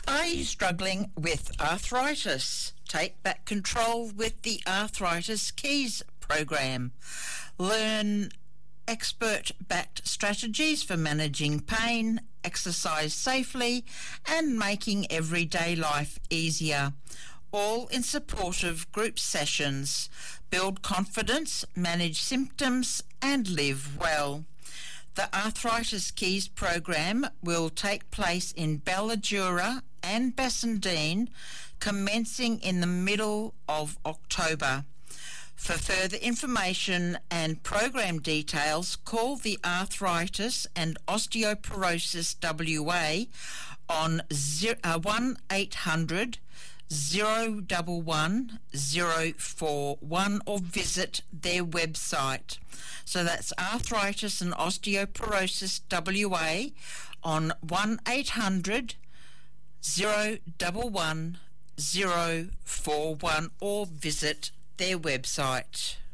Are you struggling with arthritis? Take back control with the Arthritis Keys program. Learn expert-backed strategies for managing pain, exercise safely, and making everyday life easier. All in support of group sessions. Build confidence, manage symptoms, and live well. The Arthritis Keys program will take place in Balladura and Bassendean, commencing in the middle of October. For further information and program details, call the Arthritis and Osteoporosis WA on 1-800 011 041 or visit their website. So that's Arthritis and Osteoporosis WA on 1-800 011 041 or visit their website.